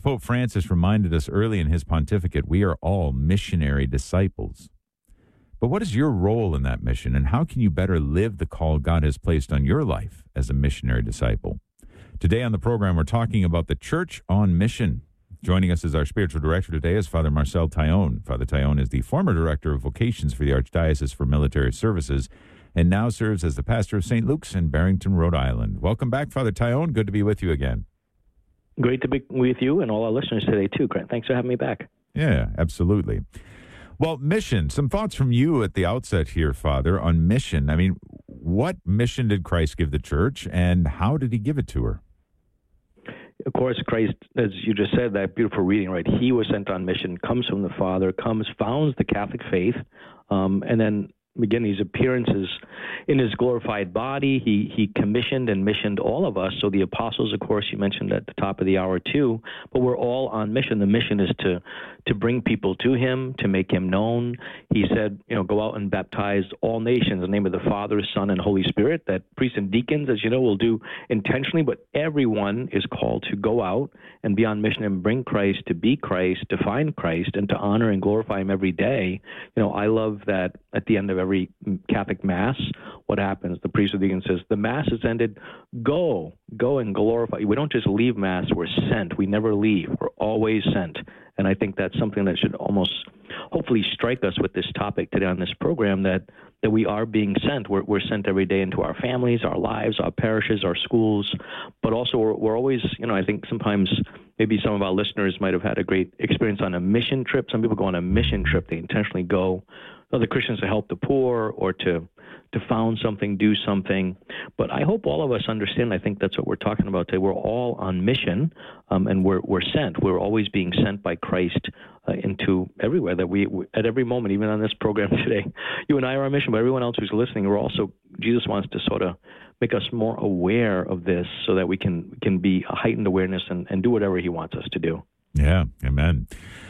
Pope Francis reminded us early in his pontificate, we are all missionary disciples. But what is your role in that mission, and how can you better live the call God has placed on your life as a missionary disciple? Today on the program, we're talking about the Church on Mission. Joining us as our spiritual director today is Father Marcel Taillon. Father Taillon is the former director of vocations for the Archdiocese for Military Services and now serves as the pastor of St. Luke's in Barrington, Rhode Island. Welcome back, Father Taillon. Good to be with you again. Great to be with you and all our listeners today, too, Grant. Thanks for having me back. Yeah, absolutely. Well, mission. Some thoughts from you at the outset here, Father, on mission. I mean, what mission did Christ give the church, and how did he give it to her? Of course, Christ, as you just said, that beautiful reading, right? He was sent on mission, comes from the Father, founds the Catholic faith, and then begin these appearances in his glorified body. He commissioned and missioned all of us. So the apostles, of course, you mentioned at the top of the hour too, but we're all on mission. The mission is to bring people to him, to make him known. He said, go out and baptize all nations in the name of the Father, Son, and Holy Spirit. That priests and deacons, as you know, will do intentionally, but everyone is called to go out and be on mission and bring Christ, to be Christ, to find Christ, and to honor and glorify him every day. I love that at the end of every Catholic Mass, what happens? The priest or deacon says, the Mass is ended, go and glorify. We don't just leave Mass, we're sent. We never leave. We're always sent. And I think that's something that should almost hopefully strike us with this topic today on this program, that we are being sent. We're sent every day into our families, our lives, our parishes, our schools, but also we're always, I think sometimes maybe some of our listeners might have had a great experience on a mission trip. Some people go on a mission trip. They intentionally go, other Christians, to help the poor or to found something, do something. But I hope all of us understand, I think that's what we're talking about today. We're all on mission, and we're sent. We're always being sent by Christ into everywhere, that we at every moment, even on this program today, you and I are on mission, but everyone else who's listening, Jesus wants to sort of make us more aware of this so that we can be a heightened awareness and do whatever he wants us to do. Yeah, amen.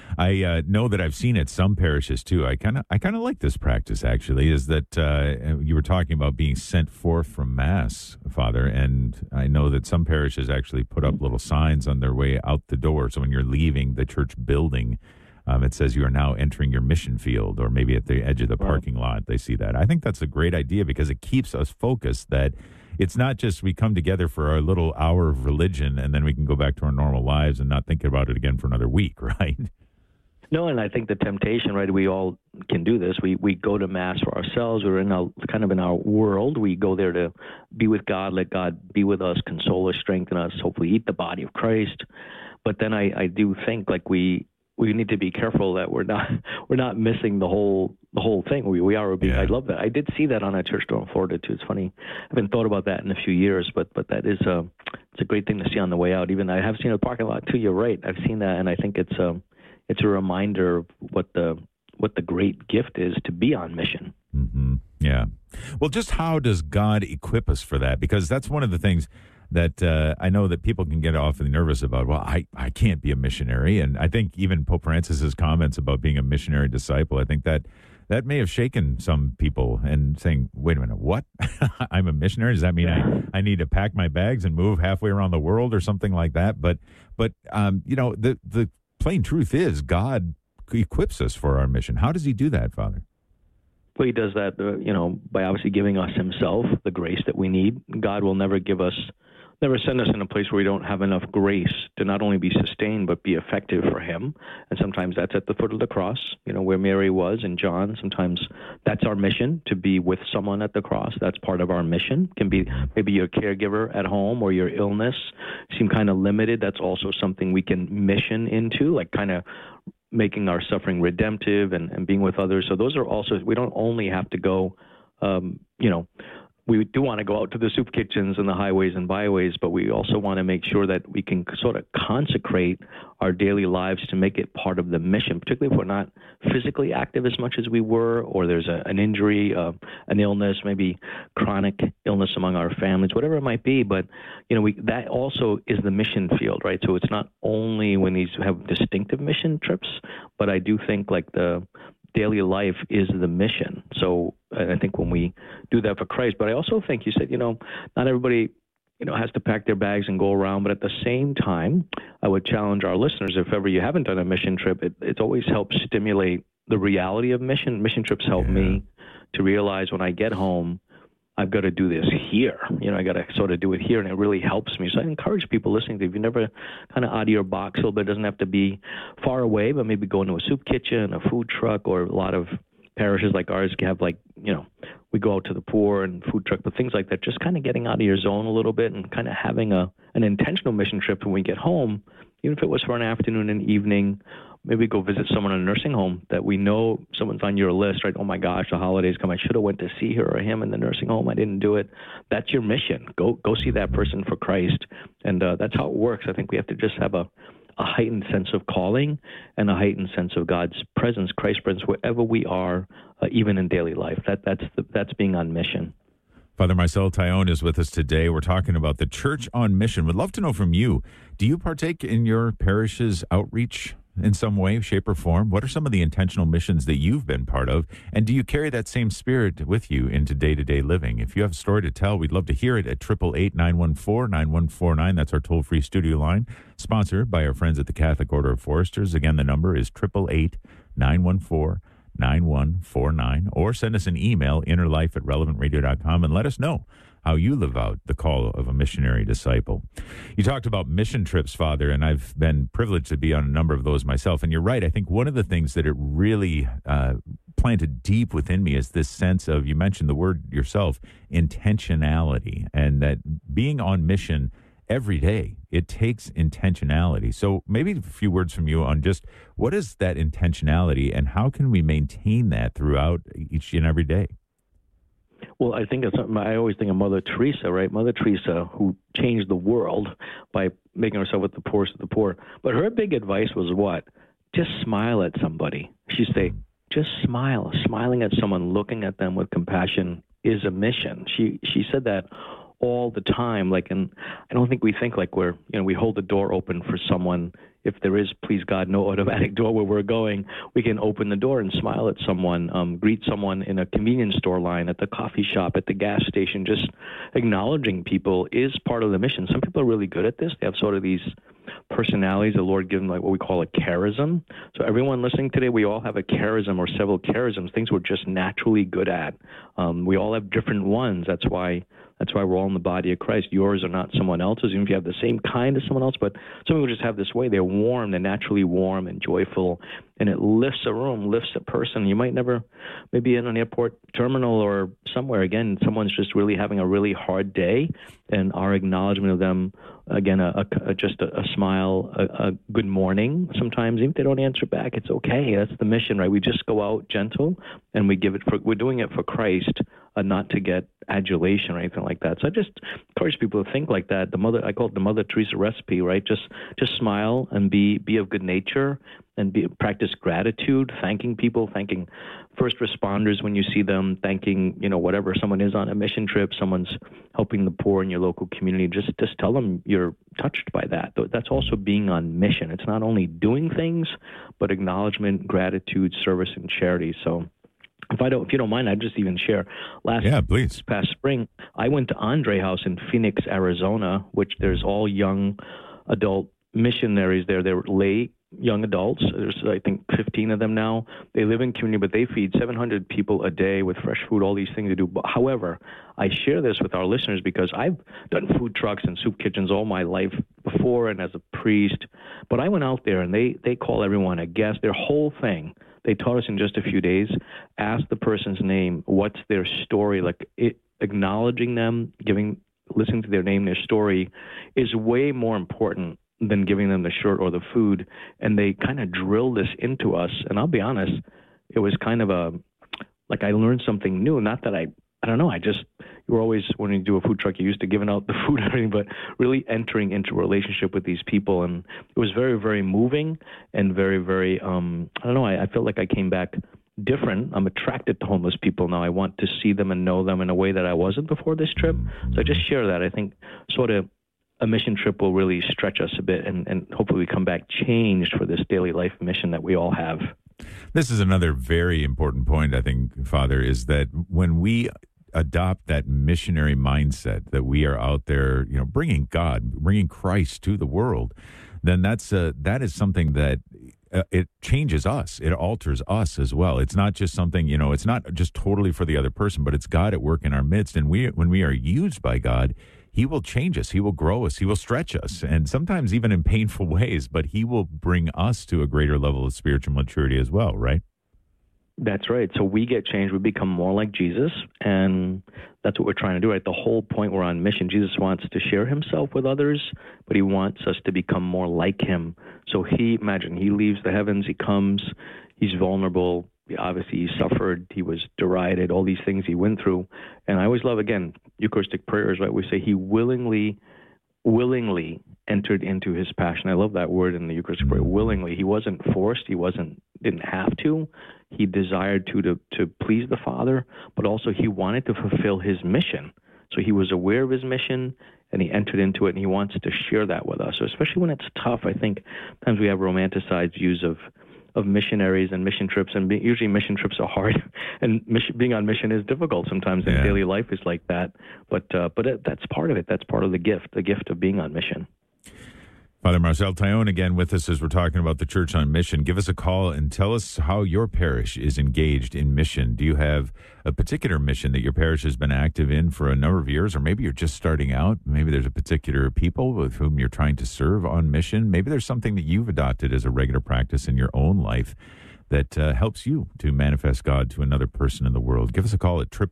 I know that I've seen it some parishes too. I kind of like this practice, actually, is that you were talking about being sent forth from Mass, Father, and I know that some parishes actually put up little signs on their way out the door. So when you're leaving the church building, it says you are now entering your mission field, or maybe at the edge of the parking lot, they see that. I think that's a great idea because it keeps us focused, that it's not just we come together for our little hour of religion and then we can go back to our normal lives and not think about it again for another week, right? No, and I think the temptation, right, we all can do this. We go to Mass for ourselves. We're in our world. We go there to be with God, let God be with us, console us, strengthen us, hopefully eat the body of Christ. But then I do think we need to be careful that we're not missing the whole thing. We are being. Yeah. I love that. I did see that on a church door in Florida too. It's funny. I haven't thought about that in a few years, but that is it's a great thing to see on the way out. Even I have seen a parking lot too. You're right. I've seen that, and I think it's a reminder of what the great gift is to be on mission. Mm-hmm. Yeah. Well, just how does God equip us for that? Because that's one of the things that I know that people can get awfully nervous about. Well, I can't be a missionary. And I think even Pope Francis's comments about being a missionary disciple, I think that may have shaken some people and saying, wait a minute, what? I'm a missionary? Does that mean I need to pack my bags and move halfway around the world or something like that? But the plain truth is God equips us for our mission. How does he do that, Father? Well, he does that, by obviously giving us himself, the grace that we need. God will never send us in a place where we don't have enough grace to not only be sustained, but be effective for him. And sometimes that's at the foot of the cross, where Mary was and John. Sometimes that's our mission, to be with someone at the cross. That's part of our mission. It can be maybe your caregiver at home or your illness seem kind of limited. That's also something we can mission into, like kind of making our suffering redemptive and being with others. So those are also, we don't only have to go, we do want to go out to the soup kitchens and the highways and byways, but we also want to make sure that we can sort of consecrate our daily lives to make it part of the mission, particularly if we're not physically active as much as we were, or there's an injury, an illness, maybe chronic illness among our families, whatever it might be. But, that also is the mission field, right? So it's not only when these have distinctive mission trips, but I do think the daily life is the mission. So I think when we do that for Christ, but I also think you said, not everybody, has to pack their bags and go around. But at the same time, I would challenge our listeners, if ever you haven't done a mission trip, it always helps stimulate the reality of mission. Mission trips help me to realize when I get home, I've got to do this here. I got to sort of do it here, and it really helps me. So I encourage people listening to, if you're never kind of out of your box a little bit, it doesn't have to be far away, but maybe go into a soup kitchen, a food truck, or a lot of parishes like ours have we go out to the poor and food truck, but things like that, just kind of getting out of your zone a little bit and kind of having an intentional mission trip when we get home, even if it was for an afternoon and evening. Maybe go visit someone in a nursing home that we know someone's on your list, right? Oh my gosh, the holidays come. I should have went to see her or him in the nursing home. I didn't do it. That's your mission. Go see that person for Christ. And that's how it works. I think we have to just have a heightened sense of calling and a heightened sense of God's presence, Christ's presence, wherever we are, even in daily life. That's being on mission. Father Marcel Taillon is with us today. We're talking about the Church on Mission. Would love to know from you, do you partake in your parish's outreach in some way, shape, or form? What are some of the intentional missions that you've been part of? And do you carry that same spirit with you into day-to-day living? If you have a story to tell, we'd love to hear it at 888-914-9149. That's our toll-free studio line, sponsored by our friends at the Catholic Order of Foresters. Again, the number is 888-914-9149. Or send us an email, innerlife@relevantradio.com, and let us know how you live out the call of a missionary disciple. You talked about mission trips, Father, and I've been privileged to be on a number of those myself. And you're right. I think one of the things that it really planted deep within me is this sense of, you mentioned the word yourself, intentionality, and that being on mission every day, it takes intentionality. So maybe a few words from you on just what is that intentionality and how can we maintain that throughout each and every day? Well, I think it's something I always think of Mother Teresa, right? Mother Teresa, who changed the world by making herself with the poorest of the poor. But her big advice was what? Just smile at somebody. She'd say, just smile. Smiling at someone, looking at them with compassion is a mission. She said that all the time. And I don't think we think like we hold the door open for someone. If there is, please God, no automatic door where we're going, we can open the door and smile at someone, greet someone in a convenience store line, at the coffee shop, at the gas station. Just acknowledging people is part of the mission. Some people are really good at this. They have sort of these personalities the Lord given, like what we call a charism. So everyone listening today, we all have a charism or several charisms, things we're just naturally good at. We all have different ones. That's why we're all in the body of Christ. Yours are not someone else's, even if you have the same kind as someone else. But some people just have this way. They're warm. They're naturally warm and joyful. And it lifts a room, lifts a person. You might never, maybe in an airport terminal or somewhere, again, someone's just really having a really hard day. And our acknowledgement of them, again, just a smile, a good morning. Sometimes, even if they don't answer back, it's okay. That's the mission, right? We just go out gentle and we're doing it for Christ, not to get adulation or anything like that. So I just encourage people to think like that. I call it the Mother Teresa recipe, right? Just smile and be of good nature and practice gratitude, thanking people, thanking first responders when you see them, thanking, whatever someone is on a mission trip, someone's helping the poor in your local community. Just tell them you're touched by that. That's also being on mission. It's not only doing things, but acknowledgement, gratitude, service, and charity. So if you don't mind, I'd just even share. This past spring, I went to Andre House in Phoenix, Arizona, which there's all young adult missionaries there. They're lay young adults. There's, I think, 15 of them now. They live in community, but they feed 700 people a day with fresh food, all these things to do. But, however, I share this with our listeners because I've done food trucks and soup kitchens all my life before and as a priest. But I went out there, and they call everyone a guest. Their whole thing, they taught us in just a few days, ask the person's name, what's their story, acknowledging them, listening to their name, their story, is way more important than giving them the shirt or the food. And they kind of drill this into us. And I'll be honest, it was kind of I learned something new. Not that I don't know, you were always, when you do a food truck, you're used to giving out the food and everything, but really entering into a relationship with these people. And it was very, very moving and very, very, I felt like I came back different. I'm attracted to homeless people now. I want to see them and know them in a way that I wasn't before this trip. So I just share that. I think sort of a mission trip will really stretch us a bit, and hopefully we come back changed for this daily life mission that we all have. This is another very important point, I think, Father, is that when we adopt that missionary mindset, that we are out there, bringing God, bringing Christ to the world, then that is something that it changes us. It alters us as well. It's not just something, it's not just totally for the other person, but it's God at work in our midst. And when we are used by God, He will change us. He will grow us. He will stretch us, and sometimes even in painful ways, but He will bring us to a greater level of spiritual maturity as well, right? That's right. So we get changed. We become more like Jesus, and that's what we're trying to do, right? The whole point, we're on mission. Jesus wants to share Himself with others, but He wants us to become more like Him. So imagine, He leaves the heavens, He comes, He's vulnerable. Obviously, He suffered, He was derided, all these things He went through. And I always love, again, Eucharistic prayers, right? We say He willingly entered into His passion. I love that word in the Eucharistic prayer, willingly. He wasn't forced. He didn't have to. He desired to please the Father, but also He wanted to fulfill His mission. So He was aware of His mission, and He entered into it, and He wants to share that with us. So especially when it's tough, I think sometimes we have romanticized views of missionaries and mission trips, and usually mission trips are hard, and being on mission is difficult sometimes, and daily life is like that. But that's part of it. That's part of the gift of being on mission. Father Marcel Taillon again with us as we're talking about the Church on Mission. Give us a call and tell us how your parish is engaged in mission. Do you have a particular mission that your parish has been active in for a number of years, or maybe you're just starting out? Maybe there's a particular people with whom you're trying to serve on mission. Maybe there's something that you've adopted as a regular practice in your own life that helps you to manifest God to another person in the world. Give us a call at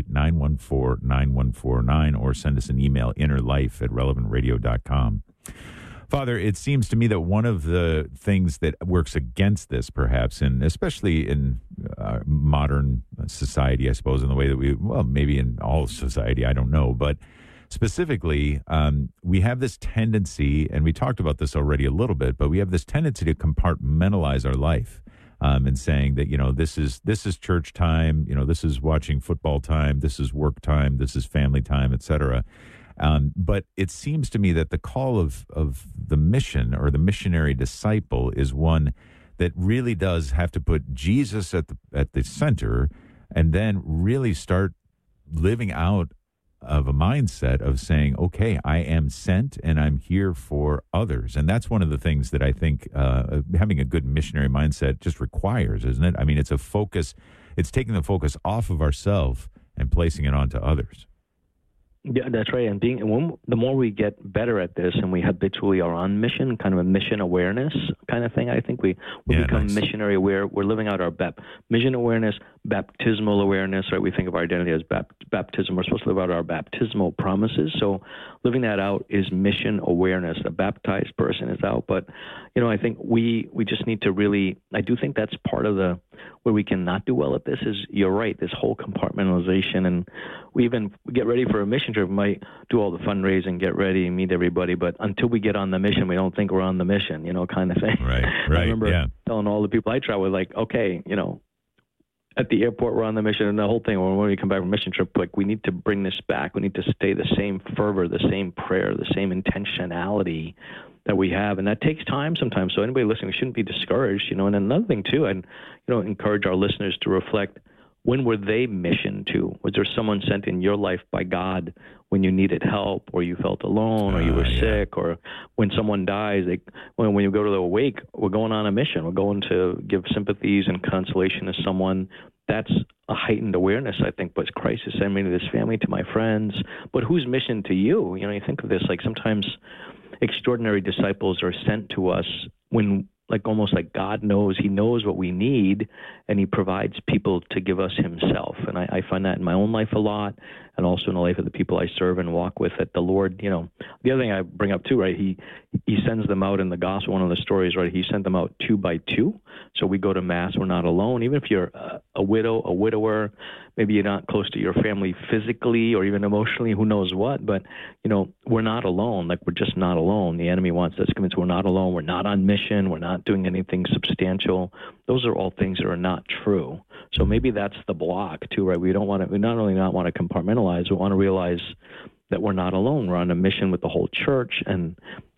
888-914-9149 or send us an email, innerlife@relevantradio.com. Father, it seems to me that one of the things that works against this, perhaps, and especially in modern society, I suppose, in the way that maybe in all society, I don't know, but specifically, we have this tendency, and we talked about this already a little bit, but we have this tendency to compartmentalize our life, and saying that, this is church time, this is watching football time, this is work time, this is family time, etc. But it seems to me that the call of the mission or the missionary disciple is one that really does have to put Jesus at the center, and then really start living out of a mindset of saying, okay, I am sent and I'm here for others. And that's one of the things that I think having a good missionary mindset just requires, isn't it? I mean, it's a focus. It's taking the focus off of ourselves and placing it onto others. Yeah, that's right. And the more we get better at this, and we habitually are on mission, kind of a mission awareness kind of thing, I think we become missionary aware. We're living out our mission awareness, baptismal awareness, right? We think of our identity as baptism. We're supposed to live out our baptismal promises. So living that out is mission awareness. A baptized person is out. But, I think we just need to really, I do think that's part of where we can not do well at this is, you're right, this whole compartmentalization. And we get ready for a mission trip. We might do all the fundraising, get ready, meet everybody. But until we get on the mission, we don't think we're on the mission, kind of thing. Right. I remember telling all the people I travel with, like, okay, at the airport, we're on the mission, and the whole thing, when we come back from a mission trip, like, we need to bring this back. We need to stay the same fervor, the same prayer, the same intentionality that we have. And that takes time sometimes. So anybody listening shouldn't be discouraged, And another thing, too, I'd, encourage our listeners to reflect, when were they missioned to? Was there someone sent in your life by God when you needed help, or you felt alone, or you were sick, or when someone dies? When you go to the wake, we're going on a mission. We're going to give sympathies and consolation to someone. That's a heightened awareness, I think, but Christ is sending me to this family, to my friends. But whose mission to you? You think of this, like, sometimes extraordinary disciples are sent to us when, like, almost like God knows, He knows what we need, and He provides people to give us Himself. And I find that in my own life a lot, and also in the life of the people I serve and walk with, that the Lord, the other thing I bring up too, right, He sends them out in the gospel. One of the stories, right, He sent them out 2 by 2. So we go to Mass, we're not alone. Even if you're a widow, a widower, maybe you're not close to your family physically or even emotionally, who knows what, but, we're not alone. Like, we're just not alone. The enemy wants us to convince we're not alone. We're not on mission. We're not doing anything substantial. Those are all things that are not true. So maybe that's the block too, right? We not only not want to compartmentalize, we want to realize that we're not alone. We're on a mission with the whole church, and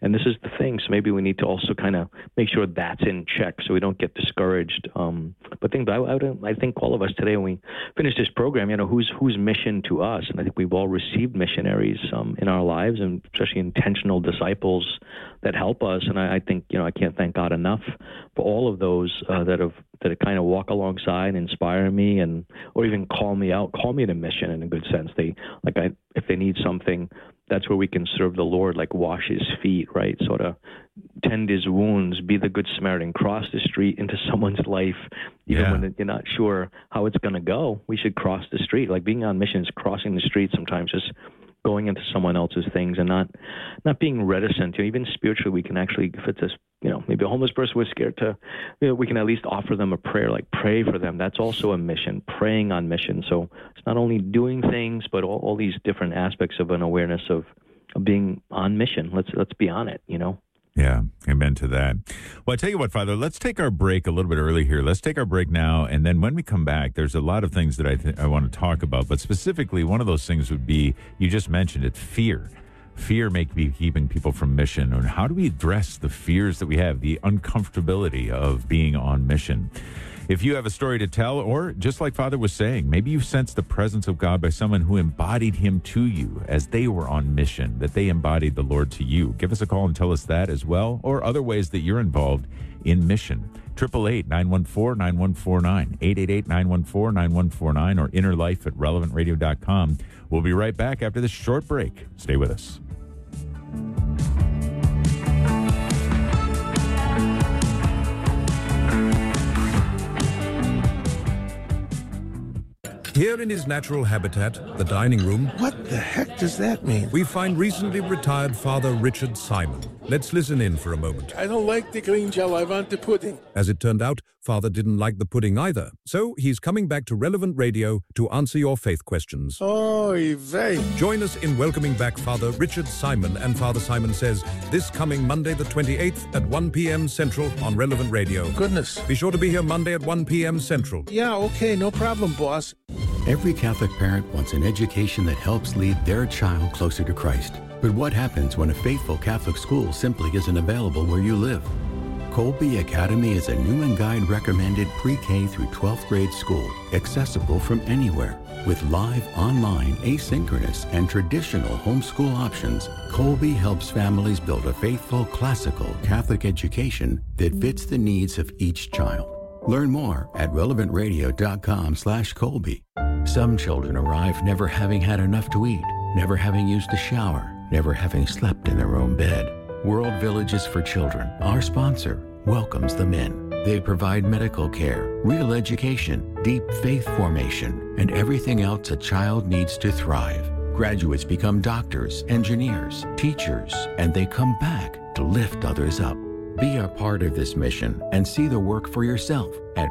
And this is the thing. So maybe we need to also kind of make sure that's in check so we don't get discouraged. But I think all of us today, when we finish this program, who's mission to us? And I think we've all received missionaries in our lives, and especially intentional disciples that help us. And I think, I can't thank God enough for all of those that kind of walk alongside, inspire me, or even call me to mission in a good sense. If they need something, that's where we can serve the Lord, like wash his feet, right? Sort of tend his wounds, be the good Samaritan, cross the street into someone's life, even when you're not sure how it's going to go. We should cross the street. Like being on mission is crossing the street sometimes, just going into someone else's things and not being reticent. Even spiritually, we can actually, if it's maybe a homeless person was scared to, we can at least offer them a prayer, like pray for them. That's also a mission, praying on mission. So it's not only doing things, but all these different aspects of an awareness of being on mission. Let's be on it, Yeah, amen to that. Well, I tell you what, Father, let's take our break a little bit early here. Let's take our break now, and then when we come back, there's a lot of things that I want to talk about, but specifically one of those things would be, you just mentioned it, fear. Fear may be keeping people from mission, and how do we address the fears that we have, the uncomfortability of being on mission? If you have a story to tell, or just like Father was saying, maybe you sensed the presence of God by someone who embodied him to you as they were on mission, that they embodied the Lord to you. Give us a call and tell us that as well, or other ways that you're involved in mission. 888-914-9149, 888-914-9149, or innerlife@relevantradio.com. We'll be right back after this short break. Stay with us. Here in his natural habitat, the dining room, What the heck does that mean? we find recently retired Father Richard Simon. Let's listen in for a moment. I don't like the green gel, I want the pudding. As it turned out, Father didn't like the pudding either, so he's coming back to Relevant Radio to answer your faith questions. Oy vey. Join us in welcoming back Father Richard Simon and Father Simon Says this coming Monday the 28th at 1 p.m. Central on Relevant Radio. Goodness. Be sure to be here Monday at 1 p.m. Central. Yeah, okay, no problem, boss. Every Catholic parent wants an education that helps lead their child closer to Christ. But what happens when a faithful Catholic school simply isn't available where you live? Colby Academy is a Newman Guide recommended pre-K through 12th grade school, accessible from anywhere. With live, online, asynchronous, and traditional homeschool options, Colby helps families build a faithful, classical Catholic education that fits the needs of each child. Learn more at relevantradio.com/Colby. Some children arrive never having had enough to eat, never having used a shower, never having slept in their own bed. World Villages for Children, our sponsor, welcomes them in. They provide medical care, real education, deep faith formation, and everything else a child needs to thrive. Graduates become doctors, engineers, teachers, and they come back to lift others up. Be a part of this mission and see the work for yourself at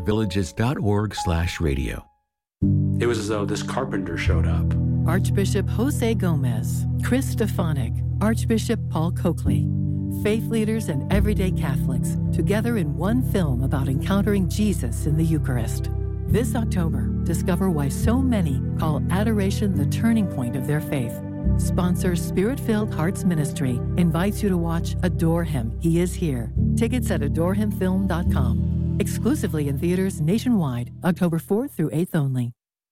worldvillages.org/radio. It was as though this carpenter showed up. Archbishop Jose Gomez, Chris Stefanik, Archbishop Paul Coakley, faith leaders and everyday Catholics, together in one film about encountering Jesus in the Eucharist. This October, discover why so many call adoration the turning point of their faith. Sponsor Spirit-Filled Hearts Ministry invites you to watch Adore Him, He Is Here. Tickets at adorehimfilm.com. Exclusively in theaters nationwide, October 4th through 8th only.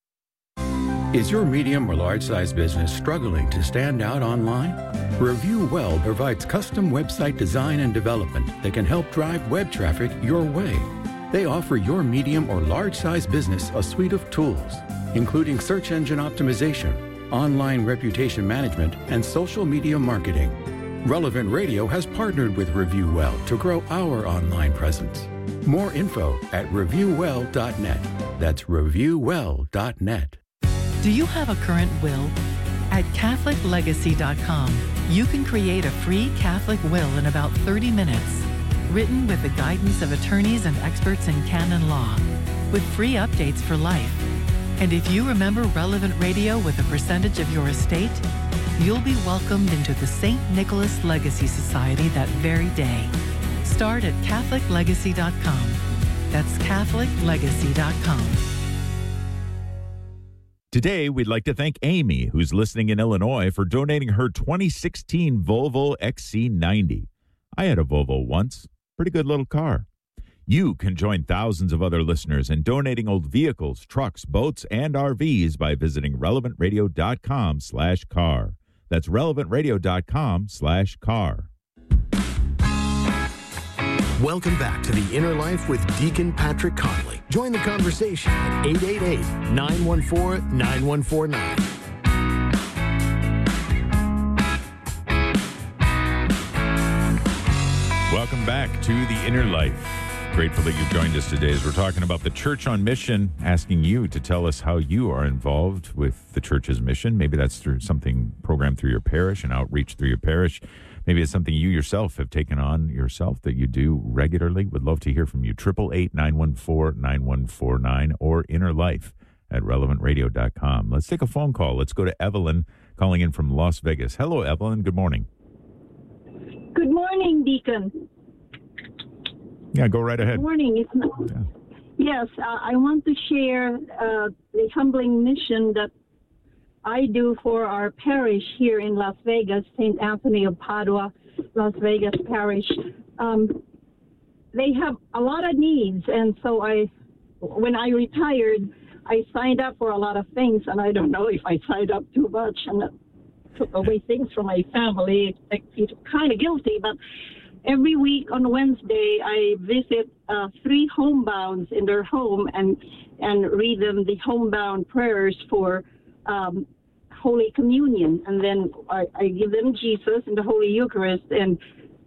Is your medium or large-size business struggling to stand out online? Review Well provides custom website design and development that can help drive web traffic your way. They offer your medium or large-size business a suite of tools, including search engine optimization, online reputation management, and social media marketing. Relevant Radio has partnered with Review Well to grow our online presence. More info at reviewwell.net. That's reviewwell.net. Do you have a current will? At CatholicLegacy.com, you can create a free Catholic will in about 30 minutes, written with the guidance of attorneys and experts in canon law, with free updates for life. And if you remember Relevant Radio with a percentage of your estate, you'll be welcomed into the St. Nicholas Legacy Society that very day. Start at CatholicLegacy.com. That's CatholicLegacy.com. Today, we'd like to thank Amy, who's listening in Illinois, for donating her 2016 Volvo XC90. I had a Volvo once. Pretty good little car. You can join thousands of other listeners in donating old vehicles, trucks, boats, and RVs by visiting relevantradio.com/car. That's relevantradio.com/car. Welcome back to The Inner Life with Deacon Patrick Conley. Join the conversation at 888-914-9149. Welcome back to The Inner Life. Grateful that you've joined us today as we're talking about the Church on Mission, asking you to tell us how you are involved with the church's mission. Maybe that's through something programmed through your parish and outreach through your parish. Maybe it's something you yourself have taken on yourself that you do regularly. Would love to hear from you. 888-914-9149 or innerlife@relevantradio.com. Let's take a phone call. Let's go to Evelyn calling in from Las Vegas. Hello, Evelyn. Good morning. Good morning, Deacon. Yeah, go right ahead. Good morning. Yes, I want to share the humbling mission that I do for our parish here in Las Vegas, St. Anthony of Padua, Las Vegas Parish. They have a lot of needs, and so when I retired, I signed up for a lot of things, and I don't know if I signed up too much and took away things from my family. I feel kind of guilty, but every week on Wednesday, I visit 3 homebounds in their home and read them the homebound prayers for Holy Communion, and then I give them Jesus in the Holy Eucharist, and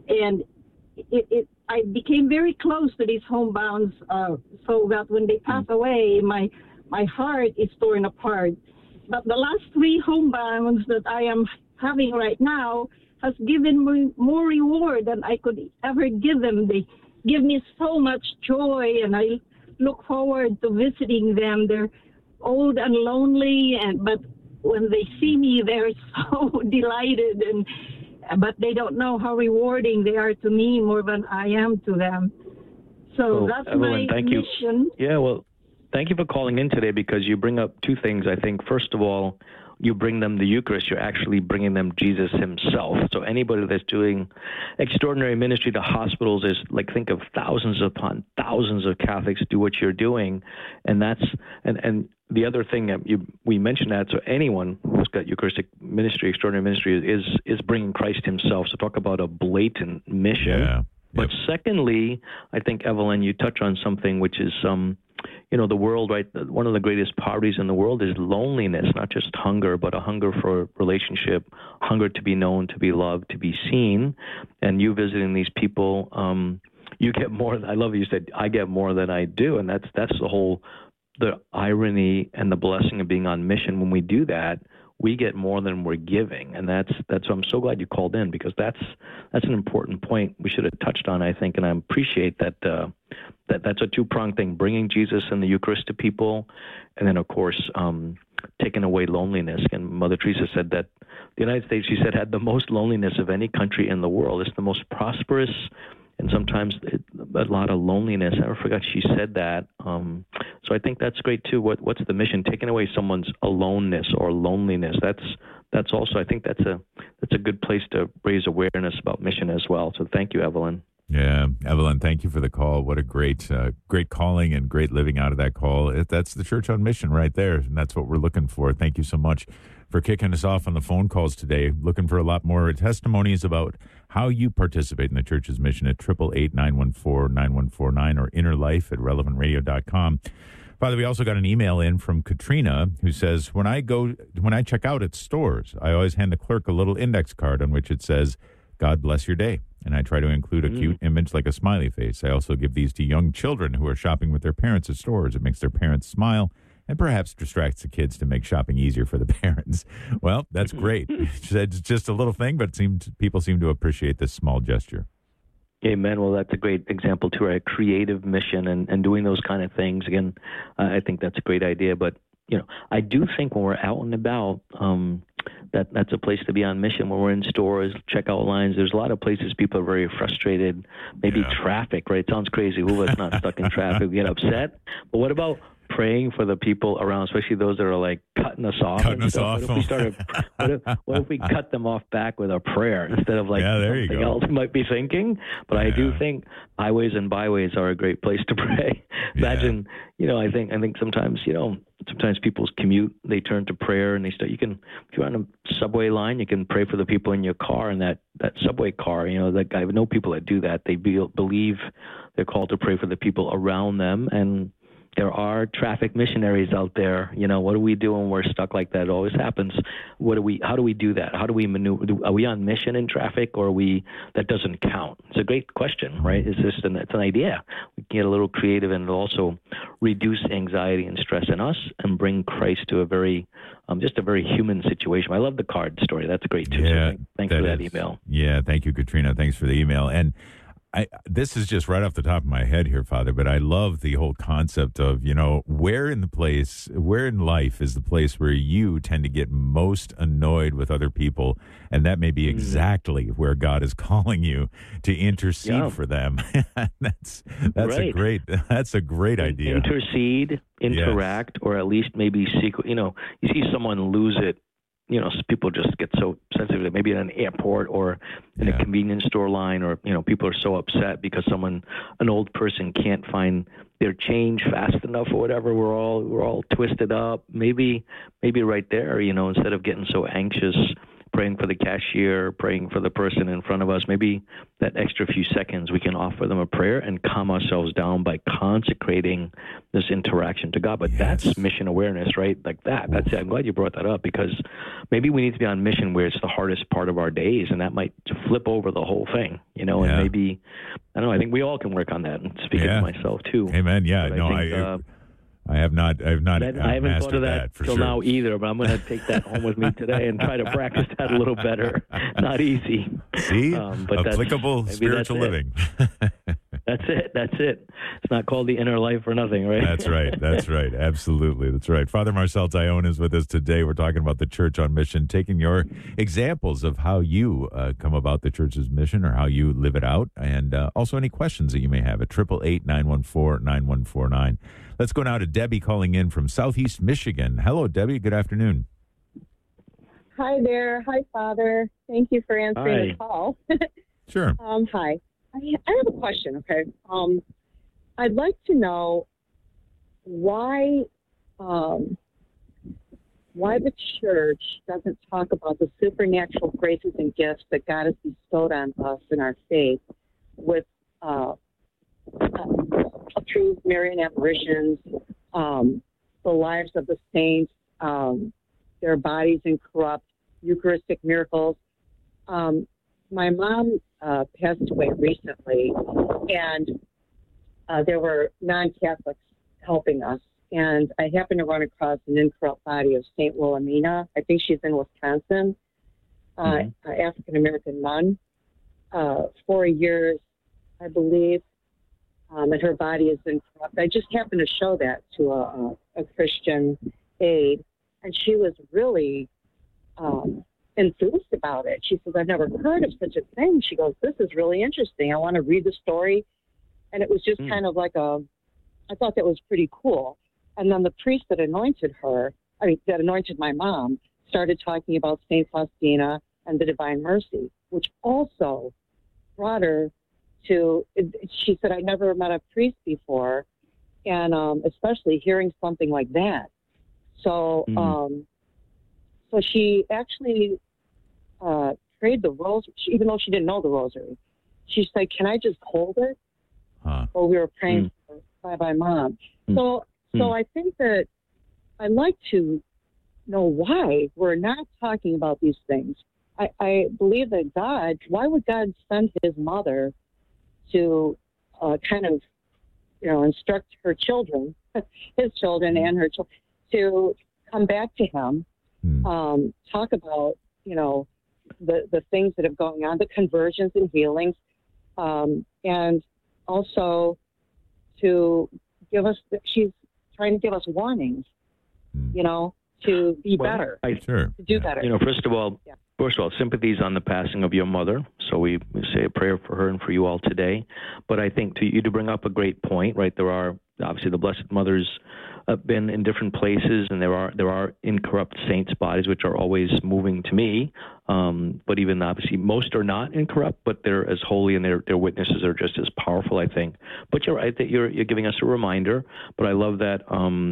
I became very close to these homebounds, so that when they pass away, my heart is torn apart. But the last 3 homebounds that I am having right now has given me more reward than I could ever give them. They give me so much joy, and I look forward to visiting them. They're old and lonely, but when they see me, they're so delighted, but they don't know how rewarding they are to me more than I am to them. So that's Evelyn, my thank mission. You. Yeah, well, thank you for calling in today, because you bring up 2 things. I think, first of all, you bring them the Eucharist, you're actually bringing them Jesus himself. So anybody that's doing extraordinary ministry to hospitals is like, think of thousands upon thousands of Catholics do what you're doing. And that's, and the other thing that we mentioned that, so anyone who's got Eucharistic ministry, extraordinary ministry is bringing Christ himself. So talk about a blatant mission. Yeah. But secondly, I think, Evelyn, you touch on something which is, the world, right? One of the greatest poverties in the world is loneliness, not just hunger, but a hunger for relationship, hunger to be known, to be loved, to be seen. And you visiting these people, you get more. I love you said, I get more than I do. And that's the irony and the blessing of being on mission. When we do that, we get more than we're giving, and that's. I'm so glad you called in, because that's an important point we should have touched on, I think, and I appreciate that. That's a 2-pronged thing: bringing Jesus and the Eucharist to people, and then, of course, taking away loneliness. And Mother Teresa said that the United States, she said, had the most loneliness of any country in the world. It's the most prosperous, and sometimes a lot of loneliness. I never forgot she said that. So I think that's great too. What's the mission? Taking away someone's aloneness or loneliness. That's also, I think that's a good place to raise awareness about mission as well. So thank you, Evelyn. Yeah, Evelyn, thank you for the call. What a great calling and great living out of that call. That's the Church on Mission right there, and that's what we're looking for. Thank you so much for kicking us off on the phone calls today. Looking for a lot more testimonies about how you participate in the church's mission at 888-914-9149 or innerlife@relevantradio.com. Father, we also got an email in from Katrina who says, when I check out at stores, I always hand the clerk a little index card on which it says, "God bless your day." And I try to include a cute image like a smiley face. I also give these to young children who are shopping with their parents at stores. It makes their parents smile and perhaps distracts the kids to make shopping easier for the parents. Well, that's great. It's just a little thing, but people seem to appreciate this small gesture. Amen. Well, that's a great example to our creative mission and doing those kind of things. Again, I think that's a great idea. But, I do think when we're out and about, that's a place to be on mission. When we're in stores, checkout lines, there's a lot of places people are very frustrated. Maybe traffic, right? It sounds crazy. Who is not stuck in traffic? We get upset. But what about praying for the people around, especially those that are like cutting us off. Cutting us off. What if we started? what if we cut them off back with a prayer instead of like something else we might be thinking? But I do think highways and byways are a great place to pray. Imagine, I think sometimes, sometimes people's commute, they turn to prayer and they start. If you're on a subway line, you can pray for the people in your car and that subway car. That guy. I know people that do that. They believe they're called to pray for the people around them, and there are traffic missionaries out there. What do we do when we're stuck like that? It always happens. How do we do that? How do we maneuver? Are we on mission in traffic, or that doesn't count? It's a great question, right? It's an idea. We can get a little creative and also reduce anxiety and stress in us and bring Christ to a very human situation. I love the card story. That's great too. Yeah, so thanks for that email. Yeah, thank you, Katrina. Thanks for the email. And this is just right off the top of my head here, Father, but I love the whole concept of, where in life is the place where you tend to get most annoyed with other people, and that may be exactly where God is calling you to intercede for them. That's right. That's a great idea. Intercede, interact, or at least maybe secret. You see someone lose it. People just get so sensitive, maybe in an airport or in a convenience store line, or, people are so upset because an old person can't find their change fast enough or whatever. We're all twisted up. Maybe right there, instead of getting so anxious, praying for the cashier, praying for the person in front of us, maybe that extra few seconds we can offer them a prayer and calm ourselves down by consecrating this interaction to God. But that's mission awareness, right? Like that. That's it. I'm glad you brought that up, because maybe we need to be on mission where it's the hardest part of our days, and that might flip over the whole thing, and maybe, I don't know, I think we all can work on that, and speaking to myself too. Amen. Yeah. But I have not. I haven't thought of that till now either, but I'm going to take that home with me today and try to practice that a little better. Not easy. See, but applicable spiritual living. That's it. It's not called the inner life for nothing, right? That's right. Absolutely. That's right. Father Marcel Taillon is with us today. We're talking about the Church on Mission, taking your examples of how you come about the church's mission or how you live it out, and also any questions that you may have at 888-914-9149. Let's go now to Debbie calling in from Southeast Michigan. Hello, Debbie. Good afternoon. Hi there. Hi, Father. Thank you for answering the call. Sure. Hi. I have a question, okay? I'd like to know why the church doesn't talk about the supernatural graces and gifts that God has bestowed on us in our faith with true Marian apparitions, the lives of the saints, their bodies incorrupt, Eucharistic miracles. My mom passed away recently, and there were non-Catholics helping us. And I happened to run across an incorrupt body of St. Wilhelmina. I think she's in Wisconsin, an African-American nun, 4 years, I believe. And her body is incorrupt. I just happened to show that to a Christian aide, and she was really enthused about it. She says, I've never heard of such a thing. She goes, this is really interesting. I want to read the story. And it was just kind of like I thought that was pretty cool. And then the priest that anointed my mom, started talking about St. Faustina and the Divine Mercy, which also brought her to, she said, I never met a priest before, and especially hearing something like that. So, so she actually prayed the rosary, even though she didn't know the rosary. She said, can I just hold it? While we were praying for my mom. So I think that I'd like to know why we're not talking about these things. I believe that why would God send his mother to kind of, instruct her children, his children and her children, to come back to him, talk about, the things that have going on, the conversions and healings, and also to give us, she's trying to give us warnings, to be better, to do better. First of all, sympathies on the passing of your mother. So we say a prayer for her and for you all today. But I think to bring up a great point, right? There are obviously the Blessed Mother's been in different places, and there are incorrupt saints' bodies which are always moving to me. But even obviously, most are not incorrupt, but they're as holy, and their witnesses are just as powerful, I think. But you're right that you're giving us a reminder. But I love that.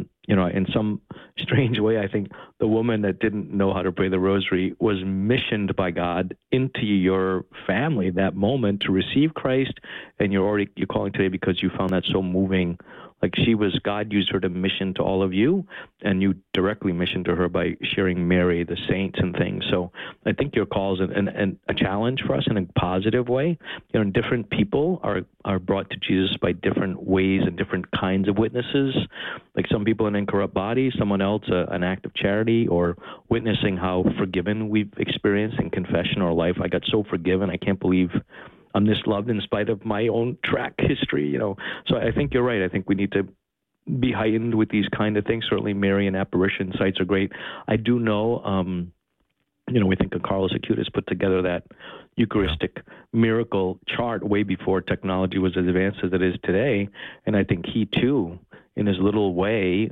In some strange way, I think the woman that didn't know how to pray the rosary was missioned by God into your family that moment to receive Christ, and you're calling today because you found that so moving. Like God used her to mission to all of you, and you directly missioned to her by sharing Mary, the saints, and things. So I think your call is a challenge for us in a positive way. Different people are brought to Jesus by different ways and different kinds of witnesses. Like some people in incorrupt bodies, someone else an act of charity, or witnessing how forgiven we've experienced in confession or life. I got so forgiven, I can't believe I'm this loved in spite of my own track history, So I think you're right. I think we need to be heightened with these kind of things. Certainly Marian apparition sites are great. I do know, we think of Carlos Acutis put together that Eucharistic miracle chart way before technology was as advanced as it is today. And I think he, too, in his little way,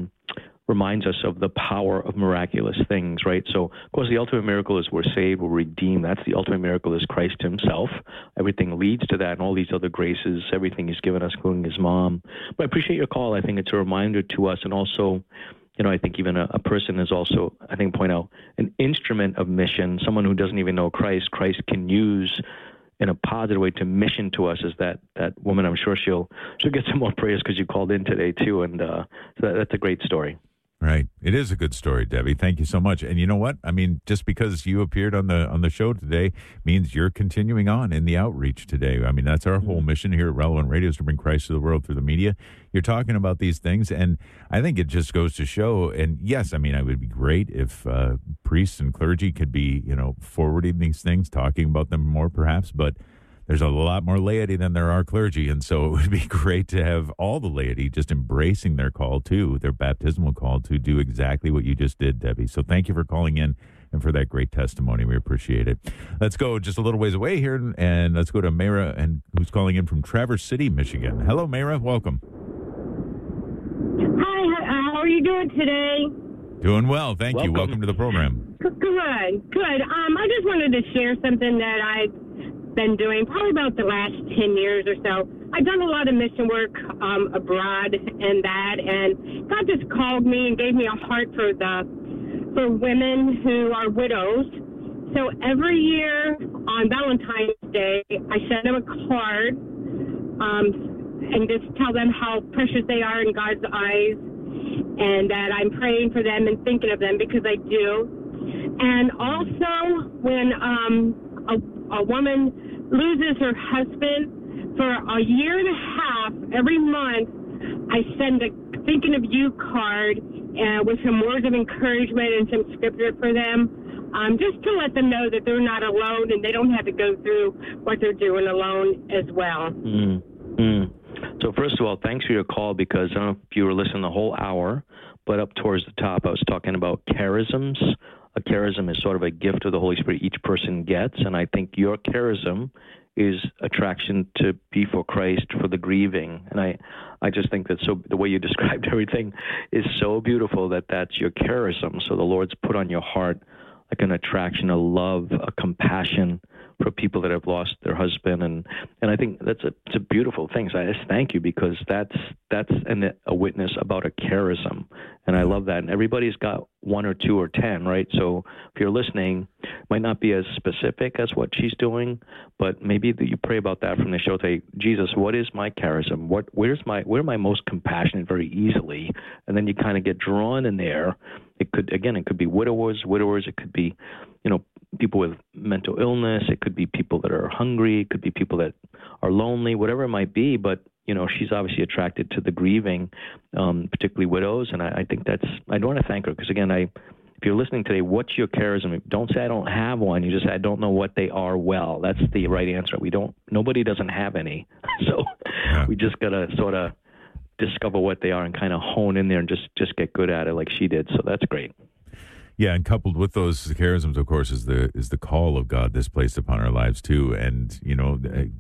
reminds us of the power of miraculous things, right? So, of course, the ultimate miracle is we're saved, we're redeemed. That's the ultimate miracle is Christ himself. Everything leads to that, and all these other graces, everything he's given us, including his mom. But I appreciate your call. I think it's a reminder to us, and also, I think even a person is also, I think, point out, an instrument of mission, someone who doesn't even know Christ can use in a positive way to mission to us. Is that woman. I'm sure she'll get some more prayers because you called in today, too, and so that's a great story. Right. It is a good story, Debbie. Thank you so much. And you know what? I mean, just because you appeared on the show today means you're continuing on in the outreach today. I mean, that's our whole mission here at Relevant Radio, is to bring Christ to the world through the media. You're talking about these things, and I think it just goes to show, and yes, I mean, it would be great if priests and clergy could be, forwarding these things, talking about them more perhaps, but there's a lot more laity than there are clergy, and so it would be great to have all the laity just embracing their call too, their baptismal call to do exactly what you just did, Debbie. So thank you for calling in and for that great testimony. We appreciate it. Let's go just a little ways away here, and let's go to Mayra, and who's calling in from Traverse City, Michigan. Hello, Mayra. Welcome. Hi. How are you doing today? Doing well. Thank you. Welcome to the program. Good. I just wanted to share something that I've been doing probably about the last 10 years or so. I've done a lot of mission work abroad and God just called me and gave me a heart for women who are widows. So every year on Valentine's Day, I send them a card and just tell them how precious they are in God's eyes, and that I'm praying for them and thinking of them, because I do. And also, when a woman loses her husband, for a year and a half, every month, I send a thinking of you card with some words of encouragement and some scripture for them, just to let them know that they're not alone and they don't have to go through what they're doing alone as well. So first of all, thanks for your call, because I don't know if you were listening the whole hour, but up towards the top, I was talking about charisms. A charism is sort of a gift of the Holy Spirit each person gets, and I think your charism is attraction to be for Christ, for the grieving. And I just think that the way you described everything is so beautiful, that's your charism. So the Lord's put on your heart like an attraction, a love, a compassion for people that have lost their husband, and I think it's a beautiful thing. So I just thank you, because that's a witness about a charism, and I love that. And everybody's got one or two or 10, right? So if you're listening, it might not be as specific as what she's doing, but maybe you pray about that from the show. Say, Jesus, what is my charism? Where am I most compassionate very easily? And then you kind of get drawn in there. It could be widowers. It could be, people with mental illness. It could be people that are hungry. It could be people that are lonely, whatever it might be. But, she's obviously attracted to the grieving, particularly widows. And I think I want to thank her, because, again, if you're listening today, what's your charism? Don't say I don't have one. You just say I don't know what they are well. That's the right answer. Nobody doesn't have any. So we just got to sort of discover what they are and kind of hone in there and just get good at it like she did. So that's great. Yeah, and coupled with those charisms, of course, is the call of God that's placed upon our lives too. And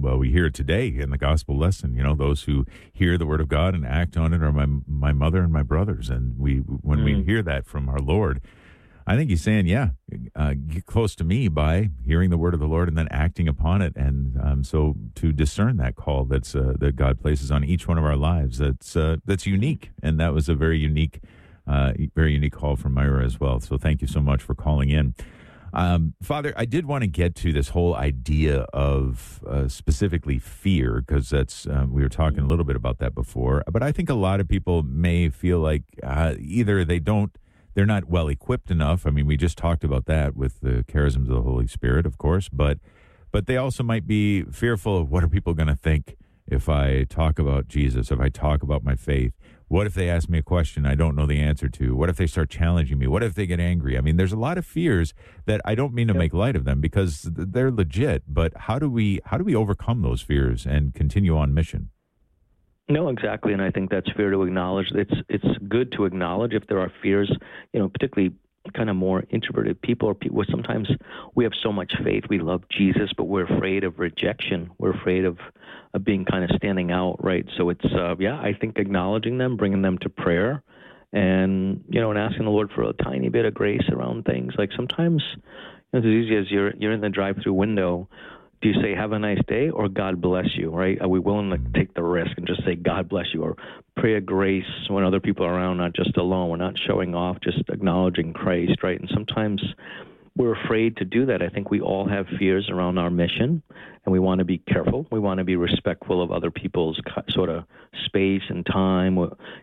well, we hear it today in the gospel lesson. Those who hear the word of God and act on it are my mother and my brothers. And when we hear that from our Lord, I think he's saying, get close to me by hearing the word of the Lord and then acting upon it. And so to discern that call that God places on each one of our lives, that's unique. And that was a very unique call from Myra as well. So thank you so much for calling in. Father, I did want to get to this whole idea of specifically fear, because that's we were talking a little bit about that before. But I think a lot of people may feel like either they're not well equipped enough. I mean, we just talked about that with the charisms of the Holy Spirit, of course, but they also might be fearful of what are people going to think if I talk about Jesus, if I talk about my faith. What if they ask me a question I don't know the answer to? What if they start challenging me? What if they get angry? I mean, there's a lot of fears that I don't mean to make light of them because they're legit, but how do we overcome those fears and continue on mission? No, exactly, and I think that's fair to acknowledge. It's good to acknowledge if there are fears, particularly kind of more introverted people or people. Sometimes we have so much faith, we love Jesus, but we're afraid of rejection. We're afraid of being kind of standing out, right? So it's I think acknowledging them, bringing them to prayer, and and asking the Lord for a tiny bit of grace around things. Like sometimes it's as easy as you're in the drive-through window. Do you say, have a nice day, or God bless you, right? Are we willing to take the risk and just say, God bless you, or pray a grace when other people are around, not just alone? We're not showing off, just acknowledging Christ, right? And sometimes we're afraid to do that. I think we all have fears around our mission, and we want to be careful. We want to be respectful of other people's sort of space and time,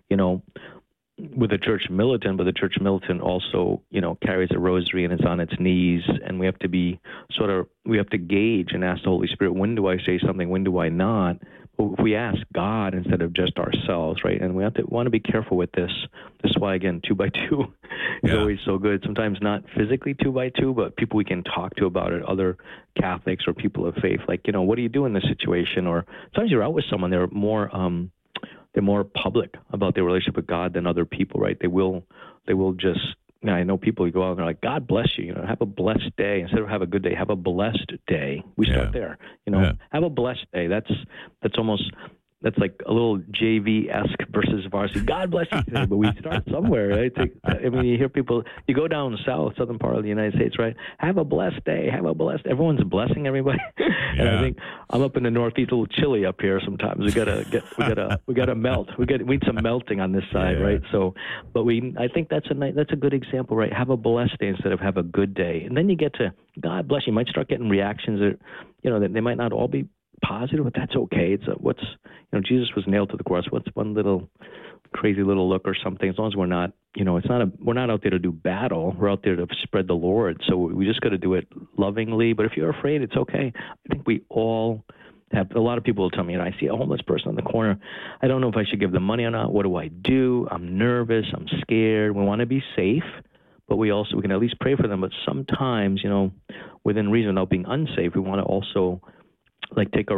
with the church militant, but the church militant also, carries a rosary and is on its knees, and we have to be we have to gauge and ask the Holy Spirit, when do I say something, when do I not? But if we ask God instead of just ourselves, right? And we want to be careful with this. This is why, again, 2x2 is always so good. Sometimes not physically 2x2, but people we can talk to about it, other Catholics or people of faith. Like, what do you do in this situation? Or sometimes you're out with someone, they're more public about their relationship with God than other people, right? They will just, I know people who go out and they're like, God bless you, have a blessed day. Instead of have a good day, have a blessed day. We start there, have a blessed day. That's that's like a little JV-esque versus varsity. God bless you today, but we start somewhere, right? You hear people, you go down south, southern part of the United States, right? Have a blessed day, everyone's blessing everybody. And I think I'm up in the Northeast, a little chilly up here sometimes. We gotta melt. We need some melting on this side, right? So, but I think that's a good example, right? Have a blessed day instead of have a good day. And then you get to God bless you. You might start getting reactions that, that they might not all be positive, but that's okay. It's Jesus was nailed to the cross. What's one little crazy little look or something? As long as we're not, we're not out there to do battle. We're out there to spread the Lord. So we just got to do it lovingly. But if you're afraid, it's okay. I think we all have. A lot of people will tell me, I see a homeless person on the corner. I don't know if I should give them money or not. What do I do? I'm nervous. I'm scared. We want to be safe, but we can at least pray for them. But sometimes, within reason, without being unsafe, we want to also take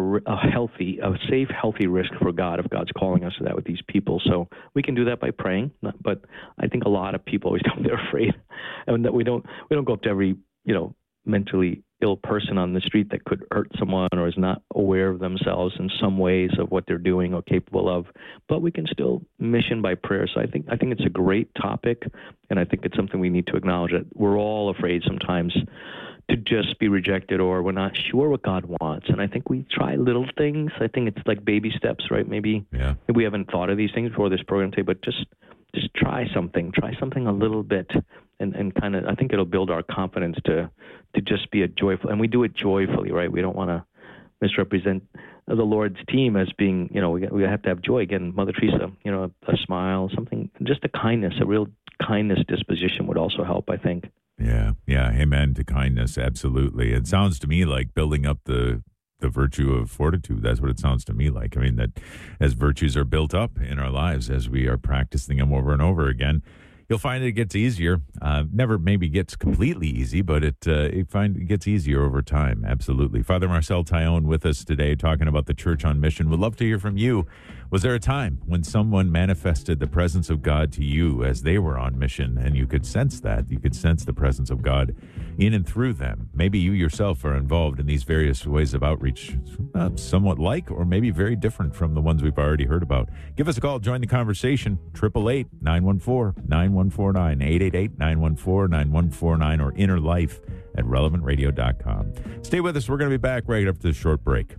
a safe, healthy risk for God if God's calling us to that with these people. So we can do that by praying. But I think a lot of people always they're afraid, and that we don't go up to every mentally ill person on the street that could hurt someone or is not aware of themselves in some ways of what they're doing or capable of. But we can still mission by prayer. So I think it's a great topic, and I think it's something we need to acknowledge that we're all afraid sometimes to just be rejected, or we're not sure what God wants. And I think we try little things. I think it's like baby steps, right? Maybe we haven't thought of these things before this program today, but just try something a little bit, and kind of, I think it'll build our confidence to just be a joyful, and we do it joyfully, right? We don't want to misrepresent the Lord's team as being, we have to have joy. Again, Mother Teresa, a smile, something, just a kindness, a real kindness disposition would also help, I think. Yeah. Amen to kindness. Absolutely. It sounds to me like building up the virtue of fortitude. That's what it sounds to me like. I mean, that as virtues are built up in our lives, as we are practicing them over and over again, You'll find it gets easier. Never maybe gets completely easy, but it gets easier over time. Absolutely. Father Marcel Taillon with us today talking about the Church on Mission. We'd love to hear from you. Was there a time when someone manifested the presence of God to you as they were on mission and you could sense that? You could sense the presence of God in and through them. Maybe you yourself are involved in these various ways of outreach, somewhat like or maybe very different from the ones we've already heard about. Give us a call. Join the conversation. 888-914-9149, 888-914-9149, or innerlife@relevantradio.com. Stay with us. We're going to be back right after this short break.